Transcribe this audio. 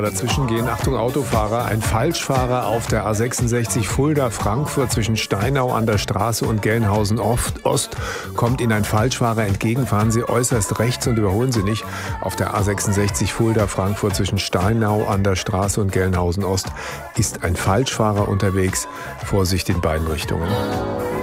Dazwischen gehen, Achtung Autofahrer, ein Falschfahrer auf der A66 Fulda-Frankfurt zwischen Steinau an der Straße und Gelnhausen-Ost kommt Ihnen ein Falschfahrer entgegen. Fahren Sie äußerst rechts und überholen Sie nicht. Auf der A66 Fulda-Frankfurt zwischen Steinau an der Straße und Gelnhausen-Ost ist ein Falschfahrer unterwegs. Vorsicht in beiden Richtungen.